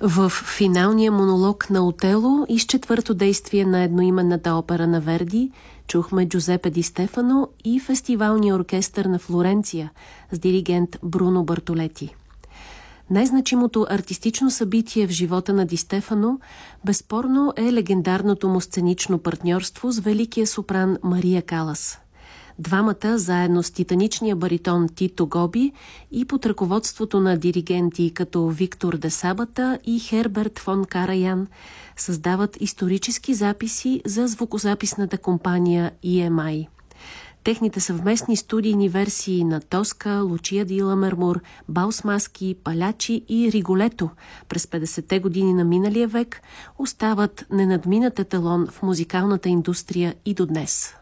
В финалния монолог на Отело и с четвърто действие на едноименната опера на Верди чухме Джузепе Ди Стефано и фестивалния оркестър на Флоренция с диригент Бруно Бартолети. Най-значимото артистично събитие в живота на Ди Стефано безспорно е легендарното му сценично партньорство с великия сопран Мария Калас. Двамата, заедно с титаничния баритон Тито Гоби и под ръководството на диригенти като Виктор де Сабата и Херберт фон Караян, създават исторически записи за звукозаписната компания EMI. Техните съвместни студийни версии на Тоска, Лучия ди Ламермур, Баусмаски, Палячи и Риголето през 50-те години на миналия век остават ненадминат еталон в музикалната индустрия и до днес.